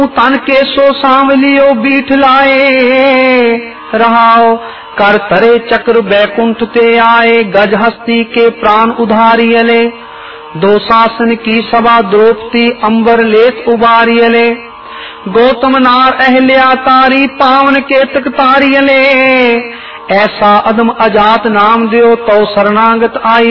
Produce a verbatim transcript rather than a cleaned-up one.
तन के सो सांवलियो बीठ लाए रहाओ, कर तरे चक्र बैकुंठ ते आए, गज हस्ती के प्राण उधारियले, दो शासन की सभा द्रौपदी अंबर लेत उबारियले, गौतम नार अहल्या तारी पावन के तक तारियले, ऐसा अदम अजात नाम दियो तो शरणागत आई